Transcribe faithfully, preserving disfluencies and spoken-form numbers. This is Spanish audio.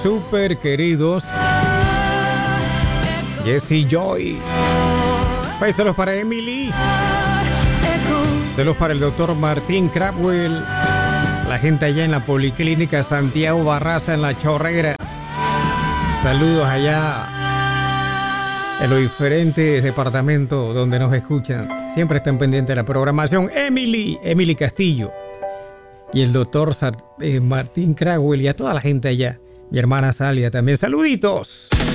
súper queridos Jesse Joy. Pésalos para Emily. Pésalos para el doctor Martín Crabwell. La gente allá en la Policlínica Santiago Barraza en La Chorrera. Saludos allá en los diferentes departamentos donde nos escuchan. Siempre están pendientes de la programación. Emily, Emily Castillo. Y el doctor Sar- eh, Martín Crabwell y a toda la gente allá. Mi hermana Salia también. Saluditos.